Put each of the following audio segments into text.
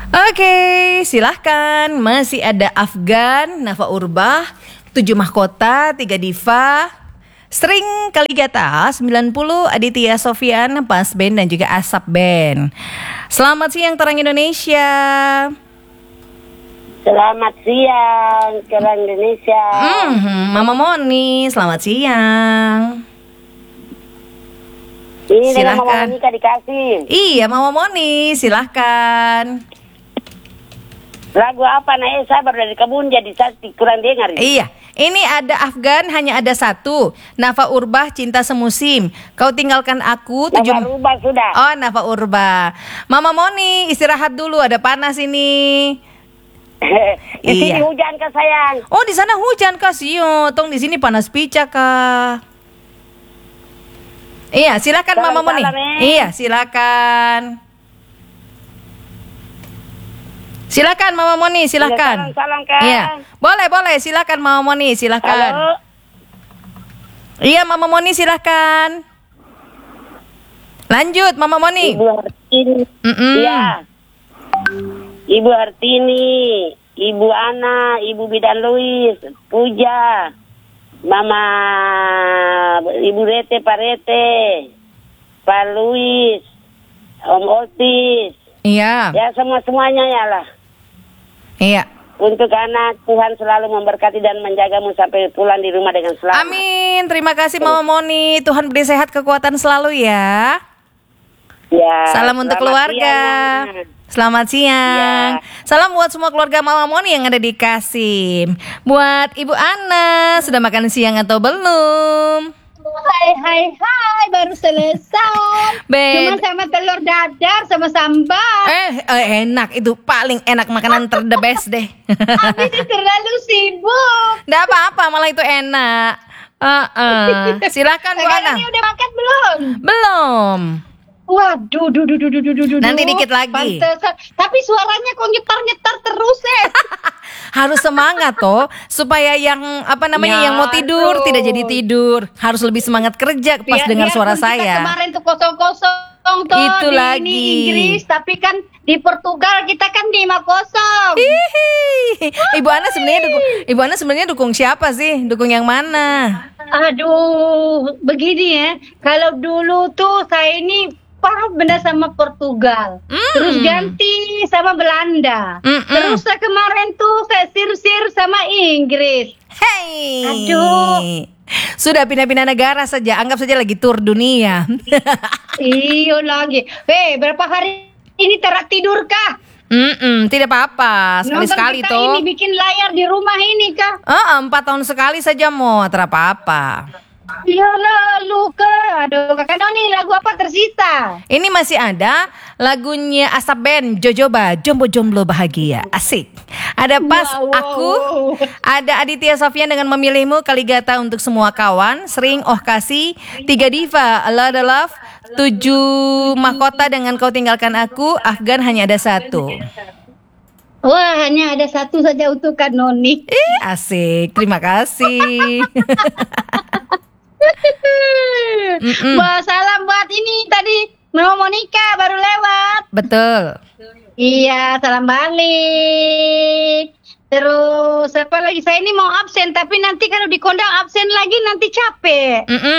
Oke, silahkan. Masih ada Afgan, Nafa Urbah, 7 Mahkota, 3 Diva, String Kaligata, 90, Aditya Sofyan, Pas Band dan juga Asap Band. Selamat siang Terang Indonesia. Selamat siang Terang Indonesia. Mama Moni, selamat siang. Ini dengan Mama Silahkan. Monika dikasih. Iya, Mama Moni, silahkan. Lagu apa nak? Sabar dari kebun jadi sasti kurang dengar. Iya, ini ada Afgan, hanya ada satu. Nafa Urbah, Cinta Semusim. Kau tinggalkan aku. Nama rubah sudah. Oh, Nafa Urbah. Mama Moni, istirahat dulu, ada panas ini. Di sini Iya. hujan kah sayang? Oh, di sana hujan kah, Sio? Tong di sini panas pica kah? Iya, silakan Mama Moni. Iya, silakan. Silakan Mama Moni, silakan. Salam kak. Iya, boleh, silakan Mama Moni, silakan. Halo. Iya, Mama Moni, silakan. Lanjut, Mama Moni. Ibu Hartini. Iya. Ibu Hartini, Ibu Ana, Ibu Bidan Luis, Puja, Mama, Ibu Rete, Pak Rete, Pak Luis, Om Otis. Iya. Ya semuanya ya lah. Iya. Untuk anak, Tuhan selalu memberkati dan menjagamu sampai pulang di rumah dengan selamat. Amin. Terima kasih Mama Moni. Tuhan beri sehat kekuatan selalu ya. Ya. Salam untuk keluarga. Siang. Selamat siang. Ya. Salam buat semua keluarga Mama Moni yang ada di Kasim. Buat Ibu Ana, sudah makan siang atau belum? Hai, baru selesai. Cuma sama telur dadar sama sambal. Enak, itu paling enak, makanan the best deh. Habis itu terlalu sibuk. Nggak apa-apa, malah itu enak. Silakan Bu Ana. Sekarang ini udah makan belum? Belum. Waduh, Nanti dikit lagi. Pantesan. Tapi suaranya kok nyetar terus Harus semangat toh, supaya yang yang mau tidur terus. tidak jadi tidur. Harus lebih semangat kerja pas dengar suara Biarpun kita saya. kemarin tuh kosong tuh Itu di lagi. ini Inggris, tapi kan di Portugal kita kan 5-0. Hihi. Ibu Ana sebenarnya dukung siapa sih? Dukung yang mana? Aduh, begini ya. Kalau dulu tuh saya ini benar sama Portugal. Terus ganti sama Belanda. Terus kemarin tuh saya sir sama Inggris. Hey. Aduh. Sudah pindah-pindah negara saja. Anggap saja lagi tur dunia. Iyo lagi. Berapa hari ini terak tidur kah? Tidak apa-apa. Sekali-sekali kita toh. ini bikin layar di rumah ini kah? 4 tahun sekali saja mau. Terapa-apa. Ya lalu kah? Aduh, Kakak Noni, lagu apa tersisa? Ini masih ada lagunya Asap Band, Jojoba, Jombo Jomblo Bahagia. Asik. Ada Pas Aku, ada Aditya Sofyan dengan Memilihmu, Kaligata untuk semua kawan, Sering Oh Kasih, 3 Diva, A Lot of Love, 7 Mahkota dengan Kau Tinggalkan Aku, Afgan hanya ada satu. Wah, hanya ada satu saja untuk Kak Noni. Asik, terima kasih. Wah, salam buat ini tadi Mama Monika baru lewat. Betul. Iya, salam balik. Terus apa lagi? Saya ini mau absen, tapi nanti kalau dikondang absen lagi nanti capek.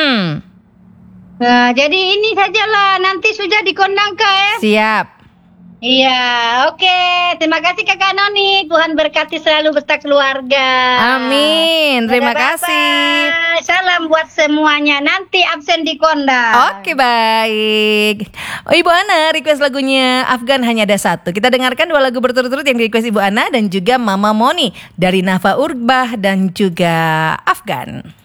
Nah, jadi ini sajalah, nanti sudah dikondang kak ya. Siap. Iya, oke. Terima kasih Kakak Noni. Tuhan berkati selalu beserta keluarga. Amin. Terima kasih. Salam buat semuanya. Nanti absen di kondang. Oke, baik. Ibu Ana request lagunya Afgan hanya ada satu. Kita dengarkan 2 lagu berturut-turut yang di request Ibu Ana dan juga Mama Moni dari Nafa Urbah dan juga Afgan.